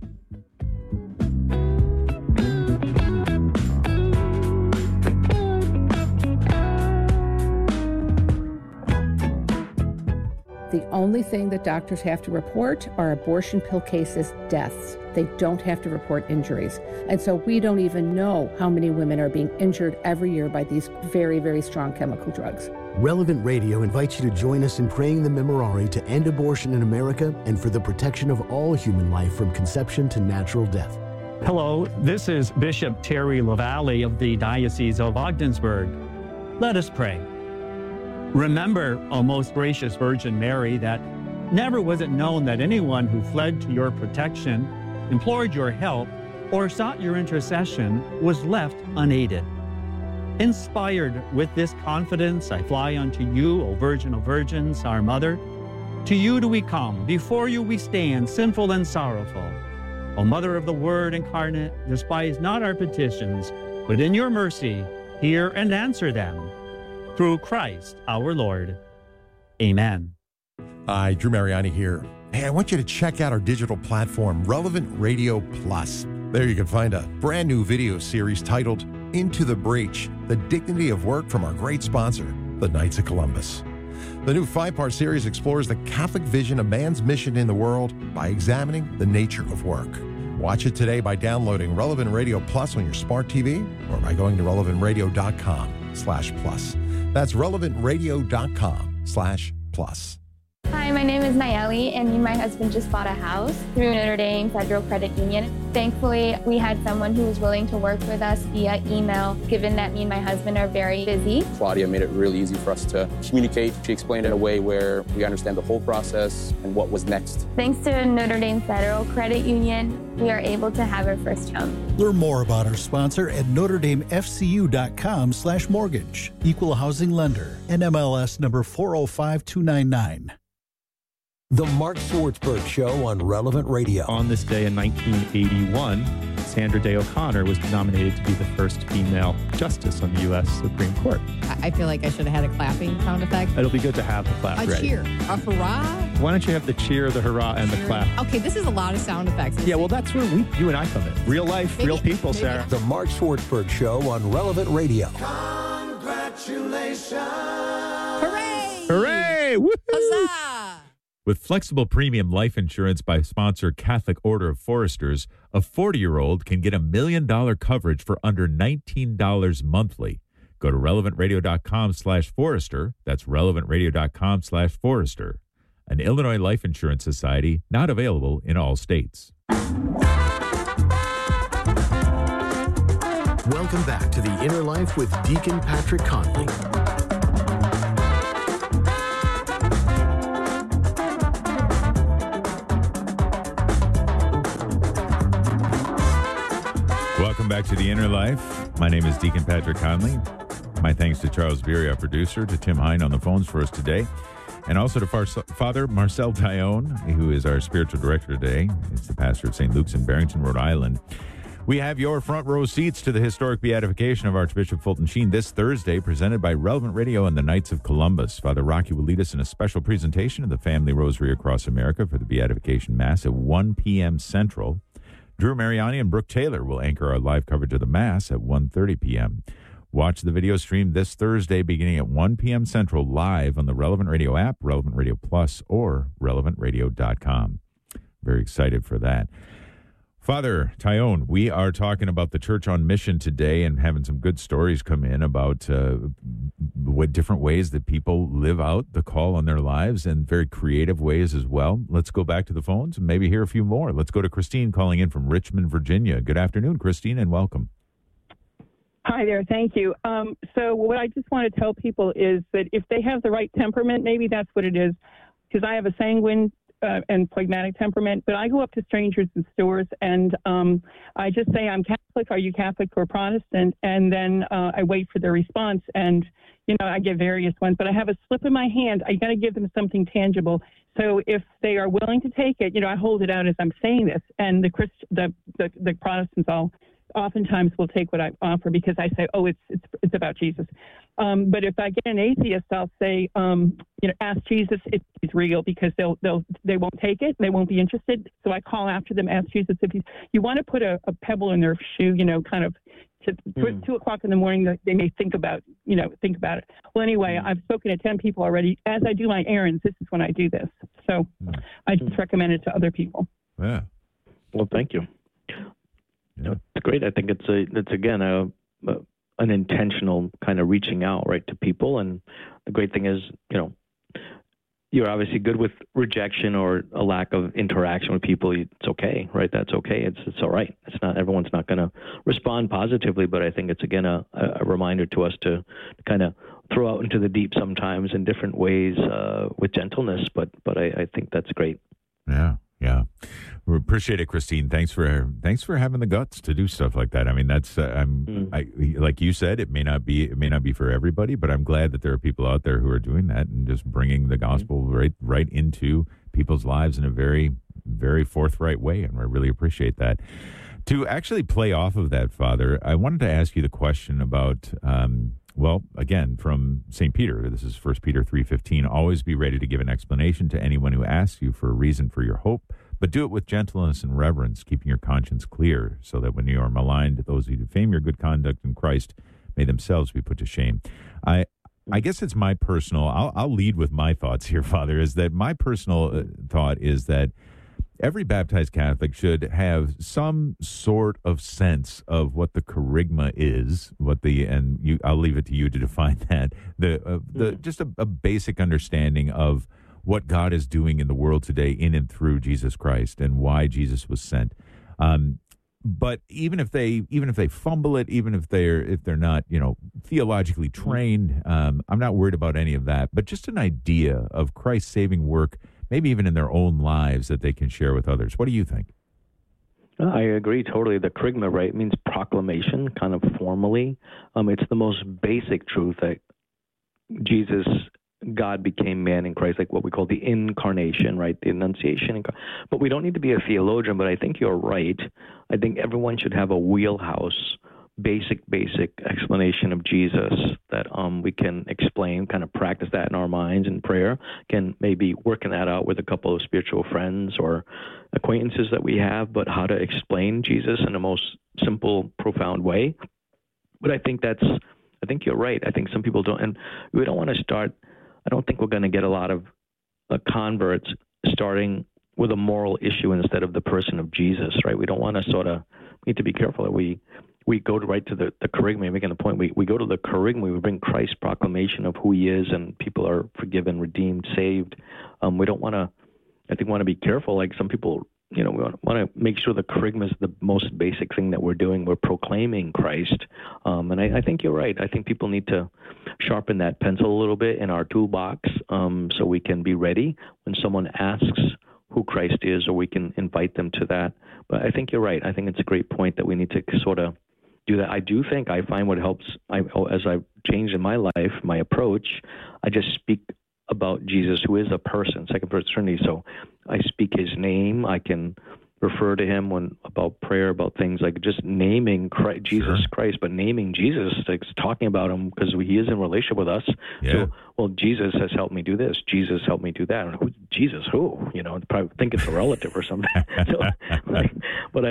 The only thing that doctors have to report are abortion pill cases, deaths. They don't have to report injuries. And so we don't even know how many women are being injured every year by these very, very strong chemical drugs. Relevant Radio invites you to join us in praying the Memorare to end abortion in America and for the protection of all human life from conception to natural death. Hello, this is Bishop Terry LaValle of the Diocese of Ogdensburg. Let us pray. Remember, O most gracious Virgin Mary, that never was it known that anyone who fled to your protection, implored your help, or sought your intercession was left unaided. Inspired with this confidence, I fly unto you, O Virgin of Virgins, our Mother. To you do we come, before you we stand, sinful and sorrowful. O Mother of the Word incarnate, despise not our petitions, but in your mercy hear and answer them. Through Christ our Lord. Amen. Hi, Drew Mariani here. Hey, I want you to check out our digital platform, Relevant Radio Plus. There you can find a brand new video series titled Into the Breach, The Dignity of Work from our great sponsor, the Knights of Columbus. The new 5-part series explores the Catholic vision of man's mission in the world by examining the nature of work. Watch it today by downloading Relevant Radio Plus on your smart TV or by going to relevantradio.com/plus. That's relevantradio.com/plus. Hi, my name is Nayeli, and me and my husband just bought a house through Notre Dame Federal Credit Union. Thankfully, we had someone who was willing to work with us via email, given that me and my husband are very busy. Claudia made it really easy for us to communicate. She explained it in a way where we understand the whole process and what was next. Thanks to Notre Dame Federal Credit Union, we are able to have our first home. Learn more about our sponsor at NotreDameFCU.com/mortgage. Equal housing lender. NMLS number 405299. The Mark Swartzberg Show on Relevant Radio. On this day in 1981, Sandra Day O'Connor was nominated to be the first female justice on the U.S. Supreme Court. I feel like I should have had a clapping sound effect. It'll be good to have the clap ready. A cheer. A hurrah? Why don't you have the cheer, the hurrah, and the clap? Okay, this is a lot of sound effects. Yeah, well, that's where you and I come in. Real life, real people, Sarah. The Mark Swartzberg Show on Relevant Radio. Congratulations. Hooray! Hooray! Woo-hoo! Huzzah! With flexible premium life insurance by sponsor Catholic Order of Foresters, a 40-year-old can get $1 million coverage for under $19 monthly. Go to relevantradio.com/Forester. That's relevantradio.com/Forester. An Illinois Life Insurance Society, not available in all states. Welcome back to The Inner Life with Deacon Patrick Conley. Welcome back to The Inner Life. My name is Deacon Patrick Conley. My thanks to Charles Beery, our producer, to Tim Hine on the phones for us today, and also to Father Marcel Taillon, who is our spiritual director today. He's the pastor of St. Luke's in Barrington, Rhode Island. We have your front row seats to the historic beatification of Archbishop Fulton Sheen this Thursday, presented by Relevant Radio and the Knights of Columbus. Father Rocky will lead us in a special presentation of the Family Rosary across America for the beatification Mass at 1 p.m. Central. Drew Mariani and Brooke Taylor will anchor our live coverage of the Mass at 1:30 p.m. Watch the video stream this Thursday beginning at 1 p.m. Central live on the Relevant Radio app, Relevant Radio Plus, or relevantradio.com. Very excited for that. Father Taillon, we are talking about the Church on Mission today and having some good stories come in about what different ways that people live out the call on their lives and very creative ways as well. Let's go back to the phones and maybe hear a few more. Let's go to Christine calling in from Richmond, Virginia. Good afternoon, Christine, and welcome. Hi there. Thank you. So what I just want to tell people is that if they have the right temperament, maybe that's what it is, because I have a sanguine and phlegmatic temperament, but I go up to strangers in stores and I just say, I'm Catholic, are you Catholic or Protestant? And then I wait for their response, and, I get various ones, but I have a slip in my hand. I got to give them something tangible. So if they are willing to take it, I hold it out as I'm saying this, and the Protestants oftentimes will take what I offer because I say, oh, it's about Jesus. But if I get an atheist, I'll say, ask Jesus if he's real, because they won't take it, they won't be interested. So I call after them, ask Jesus if you want to put a pebble in their shoe, kind of to 2 o'clock in the morning, they may think about it. Well, anyway, I've spoken to 10 people already. As I do my errands, this is when I do this. So I just recommend it to other people. Yeah. Well, thank you. It's great. I think it's again an intentional kind of reaching out right to people, and the great thing is you're obviously good with rejection or a lack of interaction with people. It's okay, right? That's okay. It's all right. It's not everyone's not going to respond positively, but I think it's again a reminder to us to kind of throw out into the deep sometimes in different ways with gentleness. But I think that's great. Yeah. We appreciate it, Christine. Thanks for having the guts to do stuff like that. I mean, that's like you said, it may not be for everybody, but I'm glad that there are people out there who are doing that and just bringing the gospel right into people's lives in a very, very forthright way, and I really appreciate that. To actually play off of that, Father, I wanted to ask you the question about. Well, again, from St. Peter, this is 1 Peter 3:15, always be ready to give an explanation to anyone who asks you for a reason for your hope, but do it with gentleness and reverence, keeping your conscience clear, so that when you are maligned, those who defame your good conduct in Christ may themselves be put to shame. I guess it's my personal, I'll lead with my thoughts here, Father, is that my personal thought is that every baptized Catholic should have some sort of sense of what the kerygma is, I'll leave it to you to define that. Just a basic understanding of what God is doing in the world today in and through Jesus Christ and why Jesus was sent. But even if they fumble it, even if they're not theologically trained, I'm not worried about any of that. But just an idea of Christ's saving work, maybe even in their own lives, that they can share with others. What do you think? I agree totally. The kerygma, right, means proclamation, kind of formally. It's the most basic truth that Jesus, God became man in Christ, like what we call the incarnation, right, the Annunciation. But we don't need to be a theologian, but I think you're right. I think everyone should have a wheelhouse, basic explanation of Jesus that we can explain, kind of practice that in our minds in prayer, can maybe working that out with a couple of spiritual friends or acquaintances that we have, but how to explain Jesus in the most simple, profound way. But I think you're right. I think some people don't, and we don't want to start, I don't think we're going to get a lot of converts starting with a moral issue instead of the person of Jesus, right? We don't want to need to be careful that we go right to the kerygma, making a point. We go to the kerygma, we bring Christ's proclamation of who he is, and people are forgiven, redeemed, saved. We don't want to, I think, want to be careful. Like some people, we want to make sure the kerygma is the most basic thing that we're doing. We're proclaiming Christ. And I think you're right. I think people need to sharpen that pencil a little bit in our toolbox so we can be ready when someone asks who Christ is, or we can invite them to that. But I think you're right. I think it's a great point that we need to sort of do that. I find what helps, as I've changed in my life, my approach, I just speak about Jesus, who is a person, second person Trinity. So I speak his name. I can refer to him about prayer, about things like just naming Jesus Christ, but naming Jesus, like talking about him because he is in relationship with us. Yeah. So, well, Jesus has helped me do this. Jesus helped me do that. And Jesus, who? Probably think it's a relative or something. But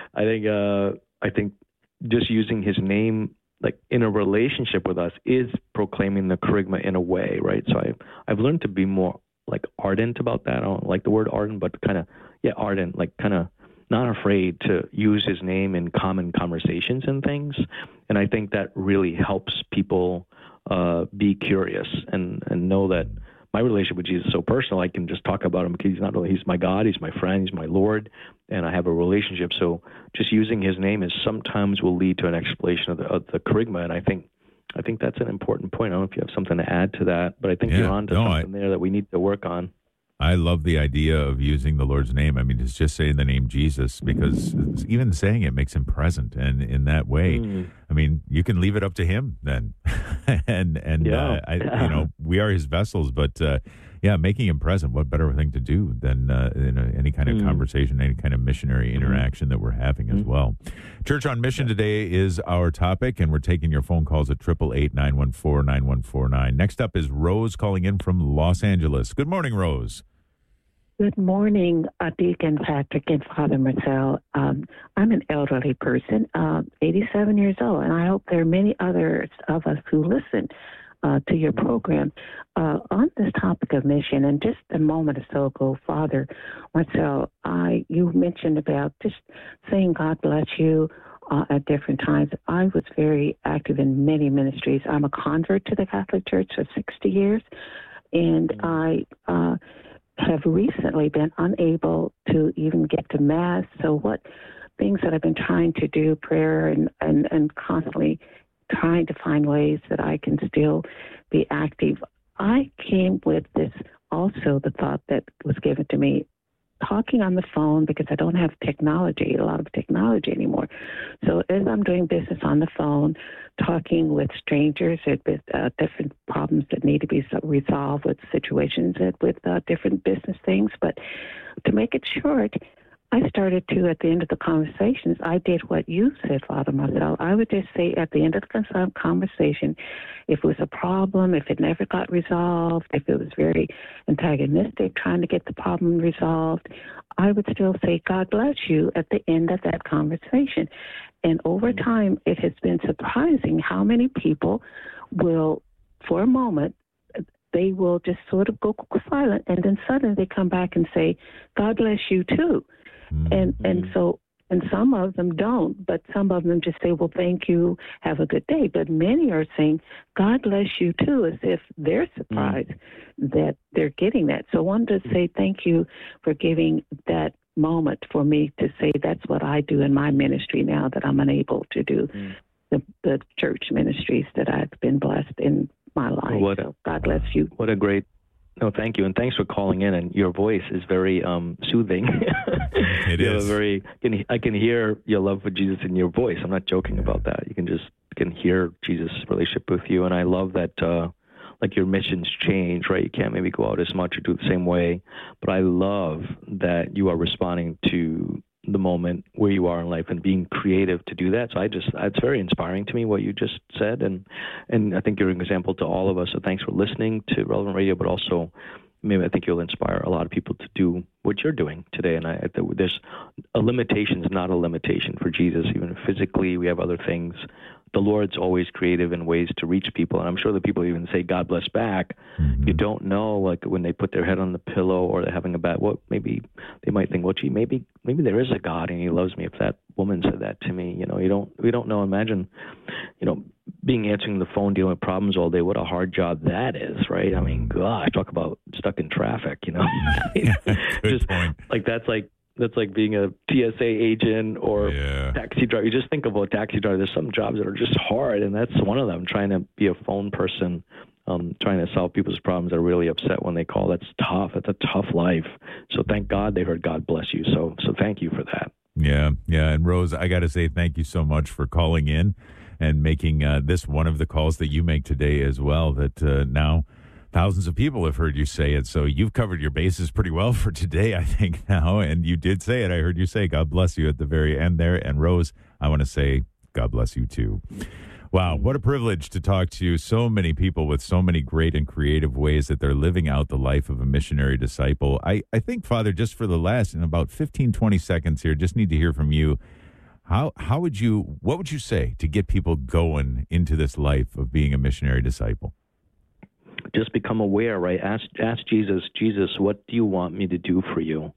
I think just using his name, like in a relationship with us, is proclaiming the kerygma in a way, right? So I've learned to be more like ardent about that. I don't like the word ardent, but kind of, ardent, like kind of not afraid to use his name in common conversations and things. And I think that really helps people be curious and know that my relationship with Jesus is so personal. I can just talk about him because he's my God, he's my friend, he's my Lord, and I have a relationship. So just using his name is sometimes will lead to an explanation of the charisma, and I think that's an important point. I don't know if you have something to add to that, but I think you're on to something there that we need to work on. I love the idea of using the Lord's name. I mean, it's just saying the name Jesus, because even saying it makes him present. And in that way, I mean, you can leave it up to him then. We are his vessels, but making him present, what better thing to do than any kind of conversation, any kind of missionary interaction that we're having as well. Church on Mission today is our topic, and we're taking your phone calls at 888-914-9149. Next up is Rose calling in from Los Angeles. Good morning, Rose. Good morning, Deacon Patrick and Father Marcel. I'm an elderly person, 87 years old, and I hope there are many others of us who listen to your program. On this topic of mission, and just a moment or so ago, Father Marcel, you mentioned about just saying God bless you at different times. I was very active in many ministries. I'm a convert to the Catholic Church for 60 years, and I have recently been unable to even get to Mass. So what things that I've been trying to do, prayer and constantly trying to find ways that I can still be active. I came with this also, the thought that was given to me, talking on the phone, because I don't have a lot of technology anymore. So as I'm doing business on the phone, talking with strangers with different problems that need to be resolved, with situations with different business things. But to make it short, I started to, at the end of the conversations, I did what you said, Father Marcel. I would just say at the end of the conversation, if it was a problem, if it never got resolved, if it was very antagonistic trying to get the problem resolved, I would still say, God bless you at the end of that conversation. And over time, it has been surprising how many people will, for a moment, they will just sort of go silent, and then suddenly they come back and say, God bless you too. And some of them don't, but some of them just say, well, thank you, have a good day. But many are saying, God bless you too, as if they're surprised that they're getting that. So I wanted to say thank you for giving that moment for me to say that's what I do in my ministry now that I'm unable to do, the church ministries that I've been blessed in my life. So God bless you. What a great... No, thank you, and thanks for calling in. And your voice is very soothing. It is. I can hear your love for Jesus in your voice. I'm not joking about that. You can hear Jesus' relationship with you, and I love that. Like your missions change, right? You can't maybe go out as much or do it the same way, but I love that you are responding to the moment where you are in life and being creative to do that. So it's very inspiring to me what you just said, and I think you're an example to all of us. So thanks for listening to Relevant Radio, but also maybe I think you'll inspire a lot of people to do what you're doing today. And there's a limitation is not a limitation for Jesus. Even physically, we have other things. The Lord's always creative in ways to reach people. And I'm sure that people even say, God bless back. You don't know, like when they put their head on the pillow or they're having a bad, maybe they might think, well, gee, maybe there is a God and he loves me if that woman said that to me. We don't know. Imagine, being answering the phone, dealing with problems all day. What a hard job that is, right? I mean, gosh, talk about stuck in traffic, Just point. That's like being a TSA agent or taxi driver. You just think about taxi driver. There's some jobs that are just hard, and that's one of them. Trying to be a phone person, trying to solve people's problems that are really upset when they call. That's tough. That's a tough life. So thank God they heard God bless you. So thank you for that. Yeah. And Rose, I got to say thank you so much for calling in and making this one of the calls that you make today as well, that now thousands of people have heard you say it. So you've covered your bases pretty well for today, I think, now. And you did say it. I heard you say, God bless you at the very end there. And Rose, I want to say, God bless you too. Wow, what a privilege to talk to so many people with so many great and creative ways that they're living out the life of a missionary disciple. I think, Father, just for the last, in about 15, 20 seconds here, just need to hear from you. What would you say to get people going into this life of being a missionary disciple? Just become aware, right? Ask Jesus, what do you want me to do for you?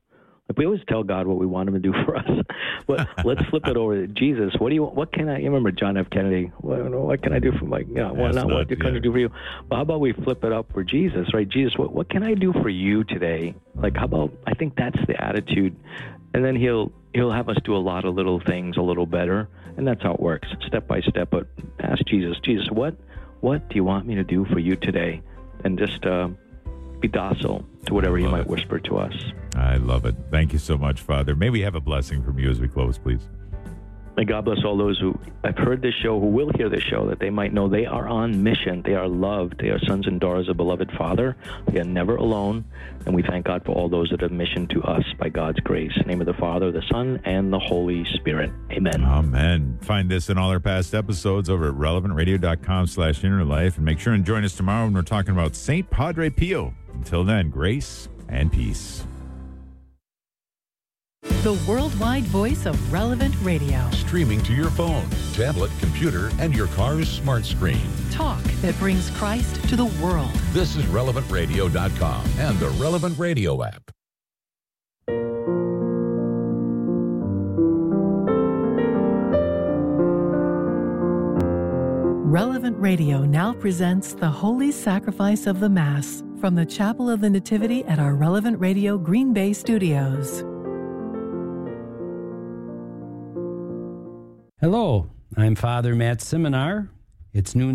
Like we always tell God what we want him to do for us. But let's flip it over to Jesus. What can I, you remember John F. Kennedy, what can I do for what can I do for you? But how about we flip it up for Jesus, right? Jesus, what can I do for you today? Like, how about, I think that's the attitude. And then he'll have us do a lot of little things a little better. And that's how it works, step by step. But ask Jesus, what do you want me to do for you today? And just be docile to whatever he might whisper to us. I love it. Thank you so much, Father. May we have a blessing from you as we close, please. May God bless all those who have heard this show, who will hear this show, that they might know they are on mission. They are loved. They are sons and daughters of beloved Father. They are never alone. And we thank God for all those that have mission to us by God's grace. In the name of the Father, the Son, and the Holy Spirit. Amen. Amen. Find this and all our past episodes over at relevantradio.com/innerlife. And make sure and join us tomorrow when we're talking about St. Padre Pio. Until then, grace and peace. The worldwide voice of Relevant Radio. Streaming to your phone, tablet, computer, and your car's smart screen. Talk that brings Christ to the world. This is relevantradio.com and the Relevant Radio app. Relevant Radio now presents the Holy Sacrifice of the Mass from the Chapel of the Nativity at our Relevant Radio Green Bay studios. Hello, I'm Father Matt Seminar. It's noon